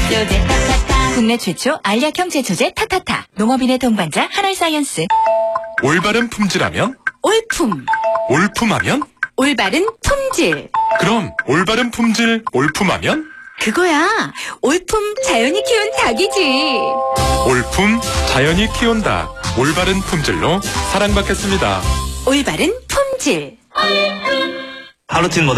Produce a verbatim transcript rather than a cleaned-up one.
제초제 타타타. 국내 최초 알약형 제초제 타타타. 농업인의 동반자 한알사이언스. 올바른 품질하면? 올품. 올품하면? 올바른 품질. 그럼 올바른 품질 올품하면? 그거야. 올품 자연이 키운 닭이지. 올품 자연이 키운 닭. 올바른 품질로 사랑받겠습니다. 올바른 품질. 하루틴 모델